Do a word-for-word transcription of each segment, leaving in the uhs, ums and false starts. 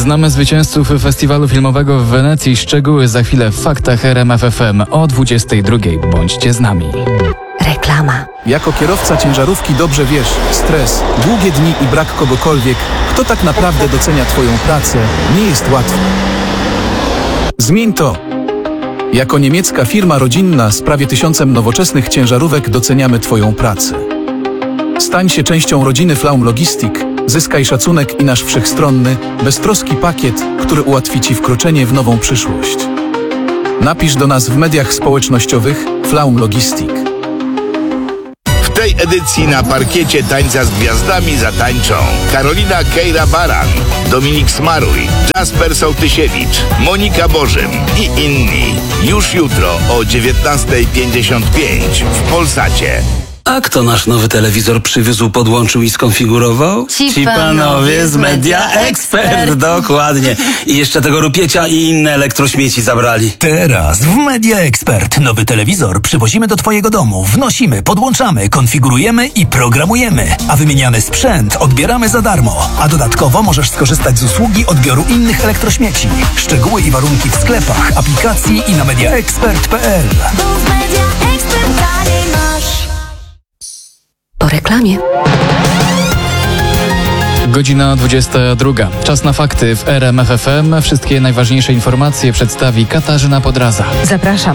Znamy zwycięzców festiwalu filmowego w Wenecji. Szczegóły za chwilę w faktach R M F F M o dwudziestej drugiej. Bądźcie z nami. Reklama. Jako kierowca ciężarówki dobrze wiesz, stres, długie dni i brak kogokolwiek, kto tak naprawdę docenia Twoją pracę, nie jest łatwy. Zmień to. Jako niemiecka firma rodzinna z prawie tysiącem nowoczesnych ciężarówek doceniamy Twoją pracę. Stań się częścią rodziny Flaum Logistik, zyskaj szacunek i nasz wszechstronny, beztroski pakiet, który ułatwi Ci wkroczenie w nową przyszłość. Napisz do nas w mediach społecznościowych Flaum Logistik. W tej edycji na parkiecie Tańca z Gwiazdami zatańczą Karolina Kejra-Baran, Dominik Smaruj, Jasper Sołtysiewicz, Monika Bożym i inni. Już jutro o dziewiętnasta pięćdziesiąt pięć w Polsacie. A kto nasz nowy telewizor przywiózł, podłączył i skonfigurował? Ci, Ci panowie z Media Expert. Dokładnie. I jeszcze tego rupiecia i inne elektrośmieci zabrali. Teraz w Media Expert nowy telewizor przywozimy do Twojego domu, wnosimy, podłączamy, konfigurujemy i programujemy. A wymieniany sprzęt odbieramy za darmo. A dodatkowo możesz skorzystać z usługi odbioru innych elektrośmieci. Szczegóły i warunki w sklepach, aplikacji i na mediaexpert kropka p l. Po reklamie. Godzina dwudziesta druga. Czas na fakty w R M F F M. Wszystkie najważniejsze informacje przedstawi Katarzyna Podraza. Zapraszam.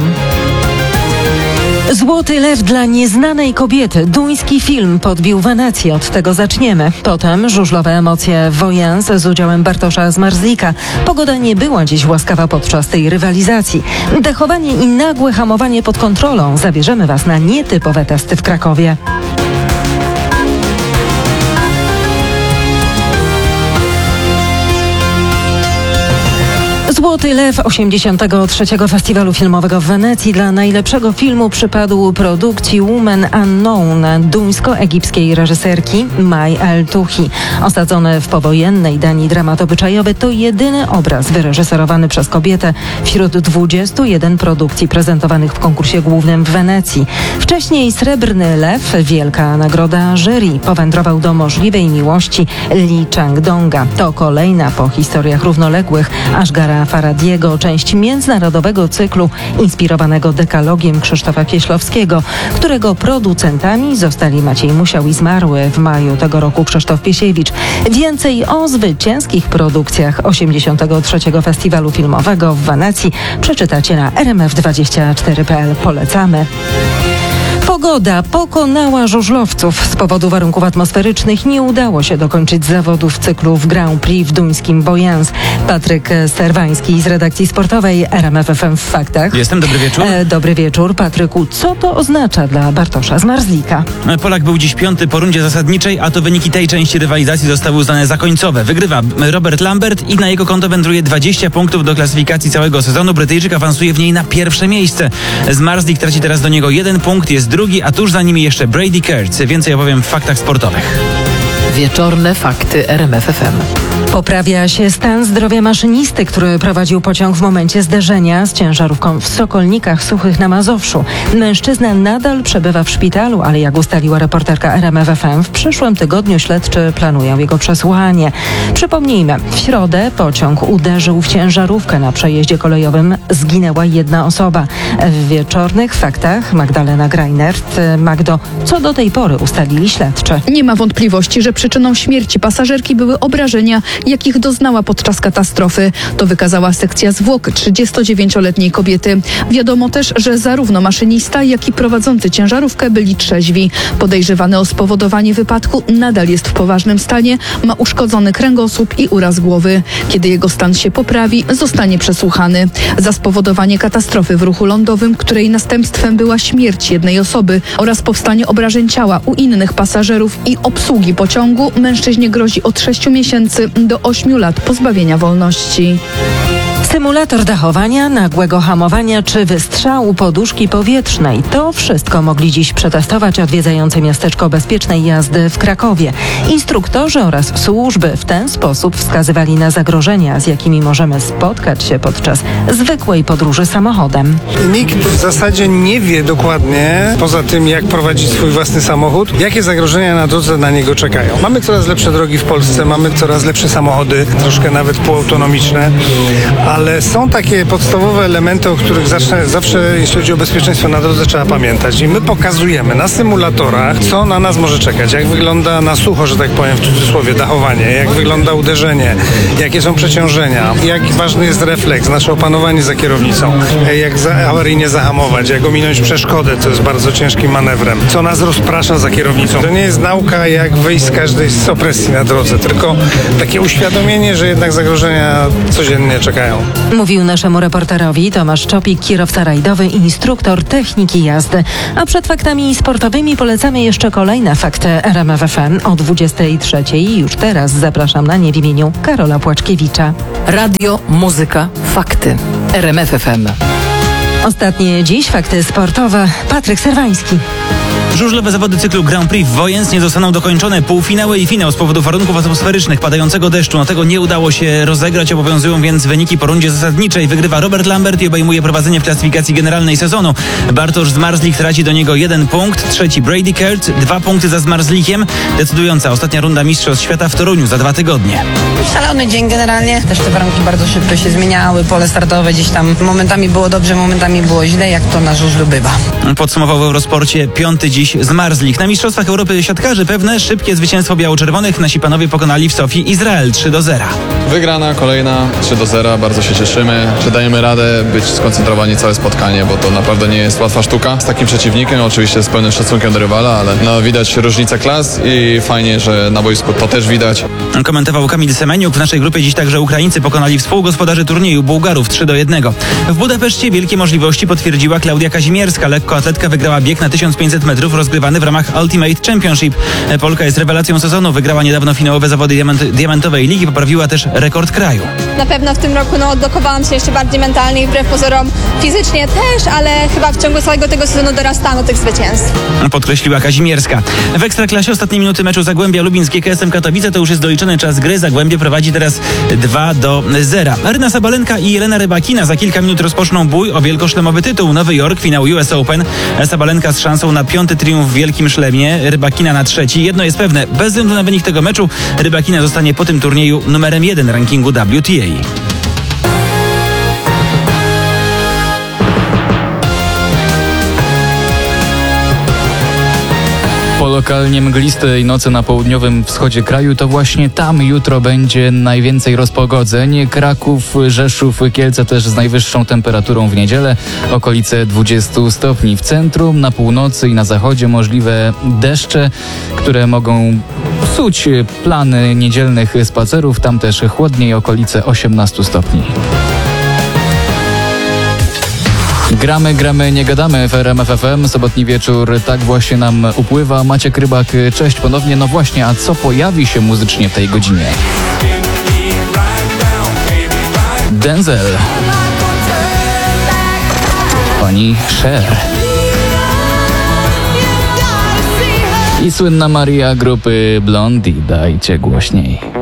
Złoty lew dla nieznanej kobiety. Duński film podbił Wenecję. Od tego zaczniemy. Potem żużlowe emocje Wojens z udziałem Bartosza Zmarzlika. Pogoda nie była dziś łaskawa podczas tej rywalizacji. Dechowanie i nagłe hamowanie pod kontrolą. Zabierzemy Was na nietypowe testy w Krakowie. Złoty Lew osiemdziesiątego trzeciego Festiwalu Filmowego w Wenecji dla najlepszego filmu przypadł produkcji Woman Unknown duńsko-egipskiej reżyserki Mai El-Touhi. Osadzony w powojennej Danii dramat obyczajowy to jedyny obraz wyreżyserowany przez kobietę wśród dwudziestu jeden produkcji prezentowanych w konkursie głównym w Wenecji. Wcześniej Srebrny Lew, wielka nagroda jury, powędrował do możliwej miłości Lee Chang-donga. To kolejna po historiach równoległych Ashgara Faradiego, część międzynarodowego cyklu inspirowanego dekalogiem Krzysztofa Kieślowskiego, którego producentami zostali Maciej Musiał i zmarły w maju tego roku Krzysztof Piesiewicz. Więcej o zwycięskich produkcjach osiemdziesiątego trzeciego Festiwalu Filmowego w Wenecji przeczytacie na r m f dwadzieścia cztery kropka p l. Polecamy. Pogoda pokonała żużlowców. Z powodu warunków atmosferycznych nie udało się dokończyć zawodów cyklu w Grand Prix w duńskim Bojens. Patryk Serwański z redakcji sportowej R M F F M w faktach. Jestem, dobry wieczór. E, dobry wieczór, Patryku. Co to oznacza dla Bartosza Zmarzlika? Polak był dziś piąty po rundzie zasadniczej, a to wyniki tej części rywalizacji zostały uznane za końcowe. Wygrywa Robert Lambert i na jego konto wędruje dwadzieścia punktów do klasyfikacji całego sezonu. Brytyjczyk awansuje w niej na pierwsze miejsce. Zmarzlik traci teraz do niego jeden punkt, jest drugi, a tuż za nimi jeszcze Brady Kurtz. Więcej opowiem w faktach sportowych. Wieczorne fakty R M F F M. Poprawia się stan zdrowia maszynisty, który prowadził pociąg w momencie zderzenia z ciężarówką w Sokolnikach Suchych na Mazowszu. Mężczyzna nadal przebywa w szpitalu, ale jak ustaliła reporterka R M F F M, w przyszłym tygodniu śledczy planują jego przesłuchanie. Przypomnijmy, w środę pociąg uderzył w ciężarówkę na przejeździe kolejowym. Zginęła jedna osoba. W wieczornych faktach Magdalena Greinert. Magdo, co do tej pory ustalili śledczy? Nie ma wątpliwości, że przyczyną śmierci pasażerki były obrażenia, jakich doznała podczas katastrofy. To wykazała sekcja zwłok trzydziestodziewięcioletniej kobiety. Wiadomo też, że zarówno maszynista, jak i prowadzący ciężarówkę byli trzeźwi. Podejrzewany o spowodowanie wypadku nadal jest w poważnym stanie, ma uszkodzony kręgosłup i uraz głowy. Kiedy jego stan się poprawi, zostanie przesłuchany. Za spowodowanie katastrofy w ruchu lądowym, której następstwem była śmierć jednej osoby oraz powstanie obrażeń ciała u innych pasażerów i obsługi pociągu, mężczyźnie grozi od sześciu miesięcy do ośmiu lat pozbawienia wolności. Symulator dachowania, nagłego hamowania czy wystrzału poduszki powietrznej. To wszystko mogli dziś przetestować odwiedzający miasteczko bezpiecznej jazdy w Krakowie. Instruktorzy oraz służby w ten sposób wskazywali na zagrożenia, z jakimi możemy spotkać się podczas zwykłej podróży samochodem. Nikt w zasadzie nie wie dokładnie, poza tym jak prowadzić swój własny samochód, jakie zagrożenia na drodze na niego czekają. Mamy coraz lepsze drogi w Polsce, mamy coraz lepsze samochody, troszkę nawet półautonomiczne, ale są takie podstawowe elementy, o których zawsze, zawsze jeśli chodzi o bezpieczeństwo na drodze, trzeba pamiętać. I my pokazujemy na symulatorach, co na nas może czekać, jak wygląda na sucho, że tak powiem w cudzysłowie, dachowanie, jak wygląda uderzenie, jakie są przeciążenia, jak ważny jest refleks, nasze opanowanie za kierownicą, jak za, awaryjnie zahamować, jak ominąć przeszkodę, co jest bardzo ciężkim manewrem, co nas rozprasza za kierownicą. To nie jest nauka, jak wyjść z każdej z opresji na drodze, tylko takie uświadomienie, że jednak zagrożenia codziennie czekają. Mówił naszemu reporterowi Tomasz Czopik, kierowca rajdowy i instruktor techniki jazdy. A przed faktami sportowymi polecamy jeszcze kolejne fakty R M F F M o dwudziestej trzeciej. Już teraz zapraszam na nie w imieniu Karola Płaczkiewicza. Radio, muzyka, fakty. R M F F M. Ostatnie dziś fakty sportowe. Patryk Serwański. Żużlowe zawody cyklu Grand Prix w Wojens nie zostaną dokończone. Półfinały i finał z powodu warunków atmosferycznych, padającego deszczu. No tego nie udało się rozegrać, obowiązują więc wyniki po rundzie zasadniczej. Wygrywa Robert Lambert i obejmuje prowadzenie w klasyfikacji generalnej sezonu. Bartosz Zmarzlik traci do niego jeden punkt. Trzeci Brady Kurt, dwa punkty za Zmarzlikiem. Decydująca ostatnia runda Mistrzostw Świata w Toruniu za dwa tygodnie. Szalony dzień generalnie. Też te warunki bardzo szybko się zmieniały. Pole startowe gdzieś tam momentami było dobrze, momentami było źle, jak to na żużlu bywa. Podsumował w Eurosporcie piąty dziś Zmarzlik. Na Mistrzostwach Europy siatkarzy pewne szybkie zwycięstwo biało-czerwonych. Nasi panowie pokonali w Sofii Izrael trzy do zera. Wygrana kolejna trzy do zera, bardzo się cieszymy. Czy dajemy radę być skoncentrowani całe spotkanie, bo to naprawdę nie jest łatwa sztuka z takim przeciwnikiem, oczywiście z pełnym szacunkiem do rywala, ale no, widać różnicę klas i fajnie, że na boisku to też widać. Komentował Kamil Semeniuk. W naszej grupie dziś także Ukraińcy pokonali współgospodarzy turnieju Bułgarów trzy do jednego. W Budapeszcie wielkie możliwości potwierdziła Klaudia Kazimierska. Lekkoatletka wygrała bieg na tysiąc pięćset metrów rozgrywany w ramach Ultimate Championship. Polka jest rewelacją sezonu, wygrała niedawno finałowe zawody diament, diamentowej ligi, poprawiła też rekord kraju. Na pewno w tym roku no, odblokowałam się jeszcze bardziej mentalnie, wbrew pozorom fizycznie też, ale chyba w ciągu całego tego sezonu dorastano tych zwycięstw. Podkreśliła Kazimierska. W Ekstraklasie ostatnie minuty meczu Zagłębia Lubin z G K S-em Katowice to już jest doliczony czas gry. Zagłębie prowadzi teraz dwa do zera. Aryna Sabalenka i Jelena Rybakina za kilka minut rozpoczną bój o wielkoszlemowy tytuł. Nowy Jork, finał U S Open. Sabalenka z szansą na piąty triumf w Wielkim Szlemie, Rybakina na trzeci. Jedno jest pewne, bez względu na wynik tego meczu, Rybakina zostanie po tym turnieju numerem jeden rankingu W T A. Po lokalnie mglistej nocy na południowym wschodzie kraju to właśnie tam jutro będzie najwięcej rozpogodzeń. Kraków, Rzeszów, Kielce też z najwyższą temperaturą w niedzielę, okolice dwudziestu stopni. W centrum, na północy i na zachodzie możliwe deszcze, które mogą psuć plany niedzielnych spacerów. Tam też chłodniej, okolice osiemnastu stopni. Gramy, gramy, nie gadamy w R M F F M. Sobotni wieczór tak właśnie nam upływa. Maciek Rybak, cześć ponownie. No właśnie, a co pojawi się muzycznie w tej godzinie? Denzel. Pani Cher. I słynna Maria grupy Blondie. Dajcie głośniej.